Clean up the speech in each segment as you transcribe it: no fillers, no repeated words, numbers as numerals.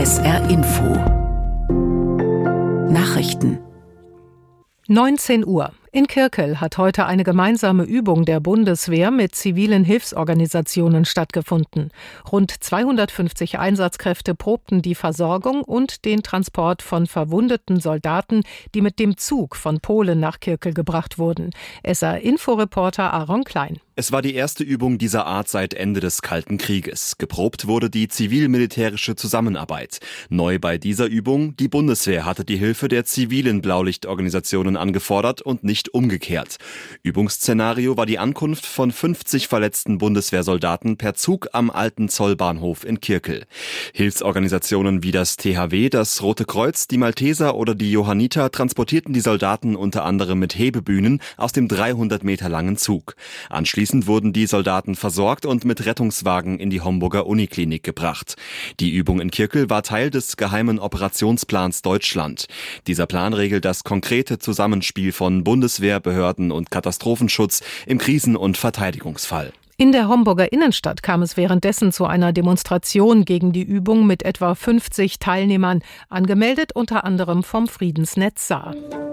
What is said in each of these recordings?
SR Info Nachrichten 19 Uhr. In Kirkel hat heute eine gemeinsame Übung der Bundeswehr mit zivilen Hilfsorganisationen stattgefunden. Rund 250 Einsatzkräfte probten die Versorgung und den Transport von verwundeten Soldaten, die mit dem Zug von Polen nach Kirkel gebracht wurden. SR-Info-Reporter Aaron Klein. Es war die erste Übung dieser Art seit Ende des Kalten Krieges. Geprobt wurde die zivil-militärische Zusammenarbeit. Neu bei dieser Übung: die Bundeswehr hatte die Hilfe der zivilen Blaulichtorganisationen angefordert und nicht umgekehrt. Übungsszenario war die Ankunft von 50 verletzten Bundeswehrsoldaten per Zug am alten Zollbahnhof in Kirkel. Hilfsorganisationen wie das THW, das Rote Kreuz, die Malteser oder die Johanniter transportierten die Soldaten unter anderem mit Hebebühnen aus dem 300 Meter langen Zug. Anschließend wurden die Soldaten versorgt und mit Rettungswagen in die Homburger Uniklinik gebracht. Die Übung in Kirkel war Teil des geheimen Operationsplans Deutschland. Dieser Plan regelt das konkrete Zusammenspiel von Bundeswehr, Behörden und Katastrophenschutz im Krisen- und Verteidigungsfall. In der Homburger Innenstadt kam es währenddessen zu einer Demonstration gegen die Übung mit etwa 50 Teilnehmern, angemeldet unter anderem vom Friedensnetz Saar.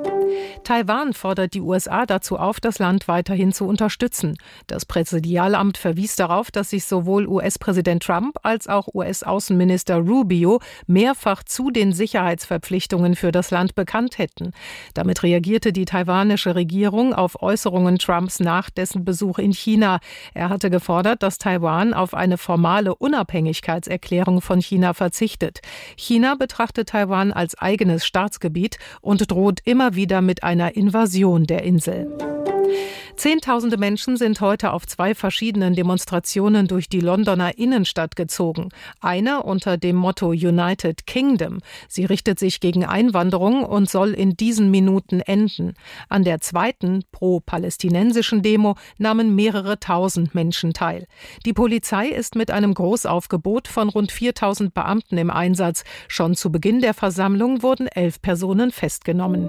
Taiwan fordert die USA dazu auf, das Land weiterhin zu unterstützen. Das Präsidialamt verwies darauf, dass sich sowohl US-Präsident Trump als auch US-Außenminister Rubio mehrfach zu den Sicherheitsverpflichtungen für das Land bekannt hätten. Damit reagierte die taiwanische Regierung auf Äußerungen Trumps nach dessen Besuch in China. Er hatte gefordert, dass Taiwan auf eine formale Unabhängigkeitserklärung von China verzichtet. China betrachtet Taiwan als eigenes Staatsgebiet und droht immer wieder mit einer Invasion der Insel. Zehntausende Menschen sind heute auf 2 verschiedenen Demonstrationen durch die Londoner Innenstadt gezogen. Eine unter dem Motto United Kingdom. Sie richtet sich gegen Einwanderung und soll in diesen Minuten enden. An der zweiten pro-palästinensischen Demo nahmen mehrere tausend Menschen teil. Die Polizei ist mit einem Großaufgebot von rund 4000 Beamten im Einsatz. Schon zu Beginn der Versammlung wurden 11 Personen festgenommen.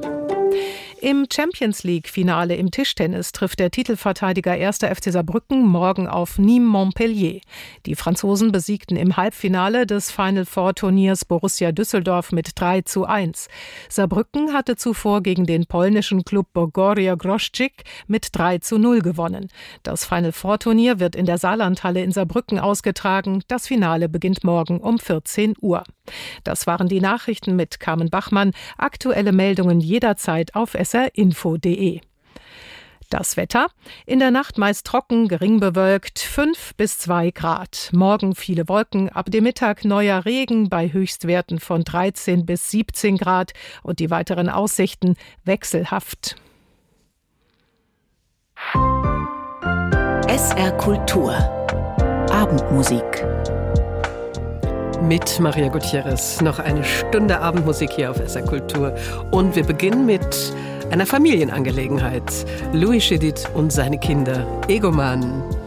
Im Champions-League-Finale im Tischtennis trifft der Titelverteidiger 1. FC Saarbrücken morgen auf Nîmes Montpellier. Die Franzosen besiegten im Halbfinale des Final-Four-Turniers Borussia Düsseldorf mit 3:1. Saarbrücken hatte zuvor gegen den polnischen Klub Bogoria Groszczyk mit 3:0 gewonnen. Das Final-Four-Turnier wird in der Saarlandhalle in Saarbrücken ausgetragen. Das Finale beginnt morgen um 14 Uhr. Das waren die Nachrichten mit Carmen Bachmann. Aktuelle Meldungen jederzeit auf srinfo.de. Das Wetter: in der Nacht meist trocken, gering bewölkt, 5 bis 2 Grad. Morgen viele Wolken, ab dem Mittag neuer Regen bei Höchstwerten von 13 bis 17 Grad und die weiteren Aussichten wechselhaft. SR Kultur Abendmusik mit Maria Gutierrez. Noch eine Stunde Abendmusik hier auf SR Kultur. Und wir beginnen mit einer Familienangelegenheit. Louis Chédid und seine Kinder. Egoman.